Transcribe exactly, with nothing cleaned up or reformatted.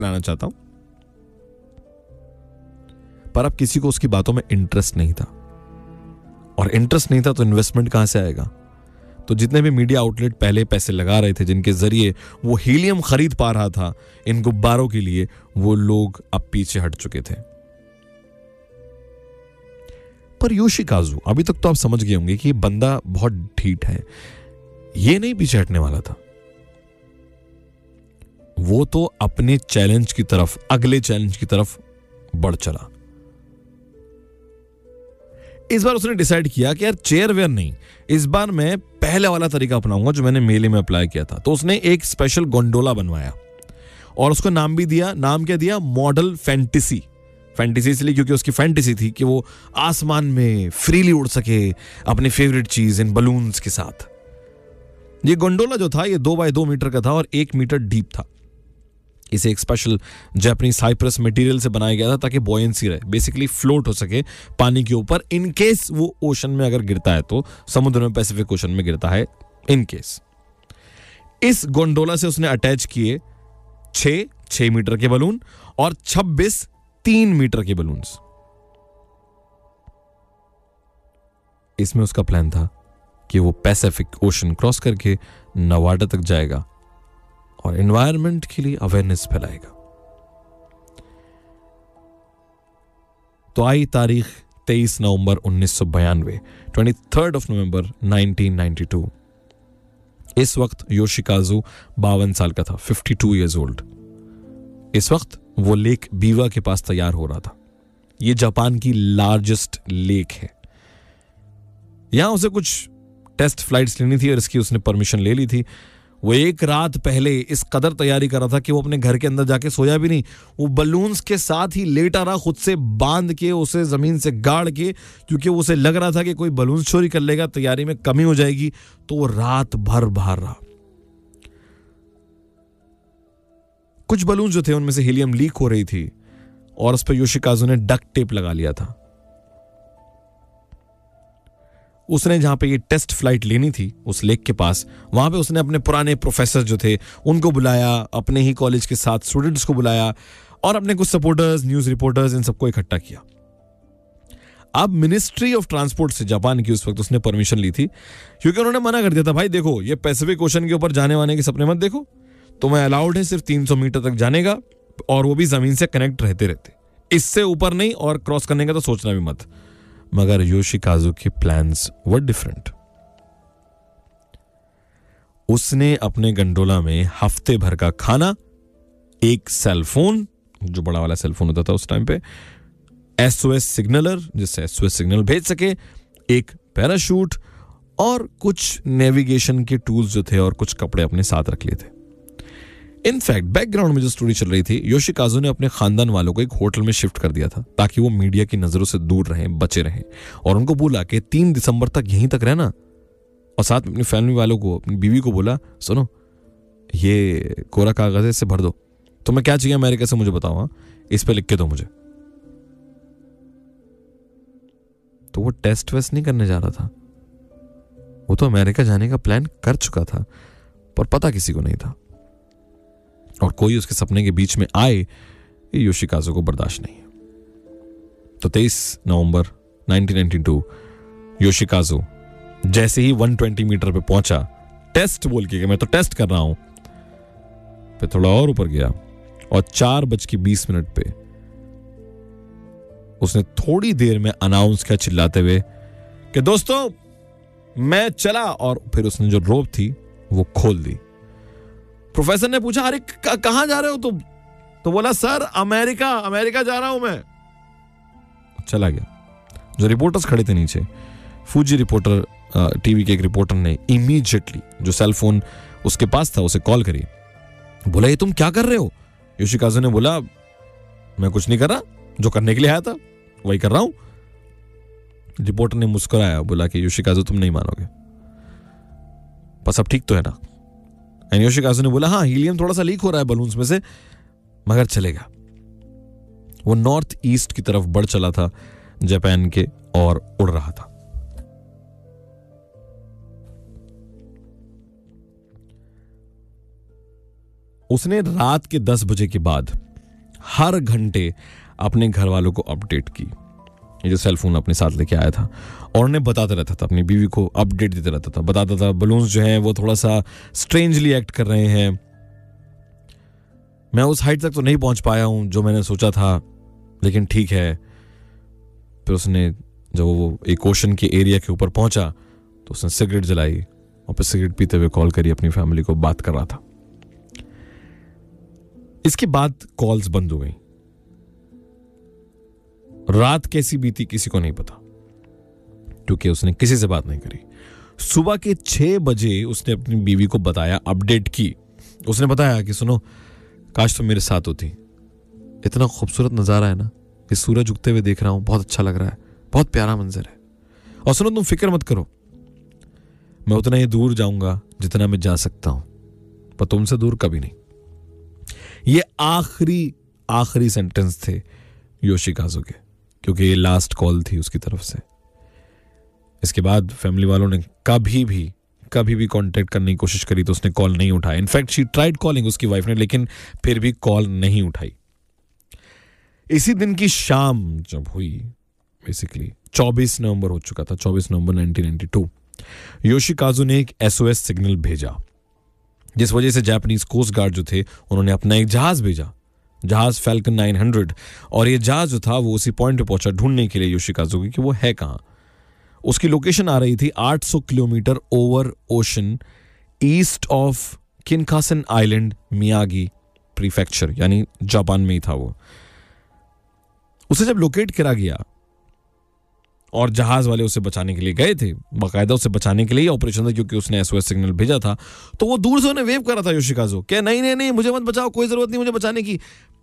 लाना चाहता हूं, पर अब किसी को उसकी बातों में इंटरेस्ट नहीं था, और इंटरेस्ट नहीं था तो इन्वेस्टमेंट कहां से आएगा? तो जितने भी मीडिया आउटलेट पहले पैसे लगा रहे थे, जिनके जरिए वो हीलियम खरीद पा रहा था इन गुब्बारों के लिए, वो लोग अब पीछे हट चुके थे। पर योशिकाजु, अभी तक तो आप समझ गए होंगे कि ये बंदा बहुत ढीठ है, ये नहीं पीछे हटने वाला था। वो तो अपने चैलेंज की तरफ, अगले चैलेंज की तरफ बढ़ चला। इस बार उसने डिसाइड किया कि यार चेयर वेयर नहीं, इस बार मैं पहले वाला तरीका अपनाऊंगा जो मैंने मेले में अप्लाई किया था। तो उसने एक स्पेशल गोंडोला बनवाया और उसको नाम भी दिया। नाम क्या दिया? Model fantasy. फैंटेसी इसलिए क्योंकि उसकी फैंटेसी थी कि वो आसमान में फ्रीली उड़ सके अपनी फेवरेट चीज इन बलून्स के साथ। ये गोंडोला जो था ये दो बाय दो मीटर का था और एक मीटर डीप था। इसे एक स्पेशल जापानीज साइप्रस मटेरियल से बनाया गया था ताकि बॉयंसी रहे, बेसिकली फ्लोट हो सके पानी के ऊपर इन केस वो ओशन में अगर गिरता है तो, समुद्र में, पैसिफिक ओशन में गिरता है इन केस। इस गोंडोला से उसने अटैच किए छह छह मीटर के बलून और छब्बीस तीन मीटर के बलून्स। इसमें उसका प्लान था कि वो पैसिफिक ओशन क्रॉस करके नवाडा तक जाएगा और एनवायरनमेंट के लिए अवेयरनेस फैलाएगा। तो आई तारीख तेईस नवंबर उन्नीस सौ बयानवे, twenty third of November nineteen ninety two. इस वक्त योशिकाजु बावन साल का था, फिफ्टी टू इयर्स ओल्ड। इस वक्त वो लेक बीवा के पास तैयार हो रहा था। ये जापान की लार्जेस्ट लेक है। यहां उसे कुछ टेस्ट फ्लाइट्स लेनी थी और इसकी उसने परमिशन ले ली थी। वो एक रात पहले इस कदर तैयारी कर रहा था कि वो अपने घर के अंदर जाके सोया भी नहीं। वो बलून्स के साथ ही लेटा रहा, खुद से बांध के, उसे जमीन से गाड़ के, क्योंकि उसे लग रहा था कि कोई बलून चोरी कर लेगा, तैयारी में कमी हो जाएगी। तो वो रात भर बाहर रहा। कुछ बलून जो थे उनमें से हीलियम लीक हो रही थी और उस पर योशिकाजु ने डक्ट टेप लगा लिया था। उसने जहां पे ये टेस्ट फ्लाइट लेनी थी उस लेक के पास, वहां पे उसने अपने पुराने प्रोफेसर जो थे उनको बुलाया, अपने ही कॉलेज के साथ स्टूडेंट्स को बुलाया और अपने कुछ सपोर्टर्स, न्यूज रिपोर्टर्स, इन सबको इकट्ठा किया। अब मिनिस्ट्री ऑफ ट्रांसपोर्ट से, जापान की, उस वक्त उसने परमिशन ली थी क्योंकि उन्होंने मना कर दिया था, भाई देखो ये पैसिफिक ओशन के ऊपर जाने वाने के सपने मत देखो, तुम्हें अलाउड है सिर्फ तीन सौ मीटर तक जाने का और वो भी जमीन से कनेक्ट रहते रहते, इससे ऊपर नहीं, और क्रॉस करने का तो सोचना भी मत। मगर योशिकाजु के प्लान्स वर डिफरेंट। उसने अपने गंडोला में हफ्ते भर का खाना, एक सेल फोन, जो बड़ा वाला सेल फोन होता था उस टाइम पे, एसओएस सिग्नलर जिससे एसओएस सिग्नल भेज सके, एक पैराशूट और कुछ नेविगेशन के टूल्स जो थे और कुछ कपड़े अपने साथ रख लिए थे। इनफैक्ट बैकग्राउंड में जो स्टोरी चल रही थी, योशिकाजु ने अपने खानदान वालों को एक होटल में शिफ्ट कर दिया था ताकि वो मीडिया की नजरों से दूर रहें, बचे रहें, और उनको बोला कि तीन दिसंबर तक यहीं तक रहना। और साथ में अपनी फैमिली वालों को, अपनी बीवी को बोला, सुनो ये कोरा कागज है, इससे भर दो, तुम्हें क्या चाहिए अमेरिका से मुझे बताओ, हाँ इस पे लिख के दो मुझे। तो वो टेस्ट वेस्ट नहीं करने जा रहा था, वो तो अमेरिका जाने का प्लान कर चुका था, पर पता किसी को नहीं था। और कोई उसके सपने के बीच में आए, ये योशिकाजु को बर्दाश्त नहीं है। तो तेईस नवंबर नाइनटीन नाइंटी टू योशिकाजु जैसे ही एक सौ बीस मीटर पे पहुंचा, टेस्ट बोल के, मैं तो टेस्ट कर रहा हूं, पे थोड़ा और ऊपर गया और चार बज के बीस मिनट पे उसने थोड़ी देर में अनाउंस किया चिल्लाते हुए कि दोस्तों मैं चला, और फिर उसने जो रोप थी वो खोल दी। प्रोफेसर ने पूछा, अरे कहां जा रहे हो तुम? तो बोला, सर अमेरिका, अमेरिका जा रहा हूं मैं। चला गया। जो रिपोर्टर्स खड़े थे नीचे, फूजी रिपोर्टर, टीवी के एक रिपोर्टर ने इमीडिएटली जो सेल फोन उसके पास था उसे कॉल करी। बोला, ये तुम क्या कर रहे हो? योशिकाजु ने बोला, मैं कुछ नहीं कर रहा, जो करने के लिए आया था वही कर रहा हूं। रिपोर्टर ने मुस्कुराया, बोला कि योशिकाजु तुम नहीं मानोगे, पर सब ठीक तो है ना? एंड योशिकाजु ने बोला, हाँ हीलियम थोड़ा सा लीक हो रहा है बलून्स में से, मगर चलेगा। वो नॉर्थ ईस्ट की तरफ बढ़ चला था जापान के और उड़ रहा था। उसने रात के दस बजे के बाद हर घंटे अपने घर वालों को अपडेट की। ये जो सेल फोन अपने साथ लेके आया था और उन्हें बताता रहता था, अपनी बीवी को अपडेट देता रहता था, बताता था बलून्स जो हैं वो थोड़ा सा स्ट्रेंजली एक्ट कर रहे हैं, मैं उस हाइट तक तो नहीं पहुंच पाया हूं जो मैंने सोचा था, लेकिन ठीक है। फिर उसने जब वो एक ओशन के एरिया के ऊपर पहुंचा तो उसने सिगरेट जलाई और फिर सिगरेट पीते हुए कॉल करी अपनी फैमिली को, बात कर रहा था। इसके बाद कॉल्स बंद हो गई। रात कैसी बीती किसी को नहीं पता, क्योंकि उसने किसी से बात नहीं करी। सुबह के छह बजे उसने अपनी बीवी को बताया, अपडेट की। उसने बताया कि सुनो, काश तुम मेरे साथ होती, इतना खूबसूरत नजारा है ना, ये सूरज उगते हुए देख रहा हूं, बहुत अच्छा लग रहा है, बहुत प्यारा मंजर है। और सुनो, तुम फिक्र मत करो, मैं उतना ही दूर जाऊंगा जितना मैं जा सकता हूं, पर तुमसे दूर कभी नहीं। ये आखिरी आखिरी सेंटेंस थे योशिकाजु के, क्योंकि ये लास्ट कॉल थी उसकी तरफ से। इसके बाद फैमिली वालों ने कभी भी कभी भी कांटेक्ट करने की कोशिश करी तो उसने कॉल नहीं उठाया। इनफैक्ट शी ट्राइड कॉलिंग, उसकी वाइफ ने, लेकिन फिर भी कॉल नहीं उठाई। इसी दिन की शाम जब हुई, बेसिकली चौबीस नवंबर हो चुका था, चौबीस नवंबर नाइनटीन नाइंटी टू, योशिकाजु ने एक एसओएस सिग्नल भेजा, जिस वजह से जापानीज कोस्ट गार्ड जो थे उन्होंने अपना एक जहाज भेजा, जहाज फैल्कन नाइन सौ। और ये जहाज जो था वो उसी पॉइंट पे पहुंचा ढूंढने के लिए योशिकाजु की कि वो है कहां। उसकी लोकेशन आ रही थी आठ सौ kilometre over ocean east of किनकासन island, Miyagi prefecture, यानी जापान में ही था वो। उसे जब लोकेट करा गया और जहाज वाले उसे बचाने के लिए गए थे, बाकायदा उसे बचाने के लिए ऑपरेशन था, क्योंकि उसने एसओएस सिग्नल भेजा था, तो वो दूर से उन्हें वेव कर रहा था योशिकाजु, क्या नहीं नहीं नहीं मुझे मत बचाओ, कोई जरूरत नहीं मुझे बचाने की,